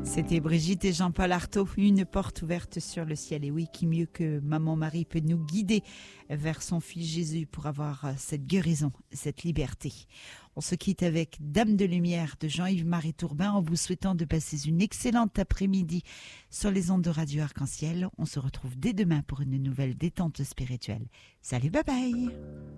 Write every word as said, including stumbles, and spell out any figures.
C'était Brigitte et Jean-Paul Artaud, une porte ouverte sur le ciel. Et oui, qui mieux que Maman Marie peut nous guider vers son fils Jésus pour avoir cette guérison, cette liberté. On se quitte avec Dame de Lumière de Jean-Yves-Marie Tourbin en vous souhaitant de passer une excellente après-midi sur les ondes de Radio Arc-en-Ciel. On se retrouve dès demain pour une nouvelle détente spirituelle. Salut, bye bye!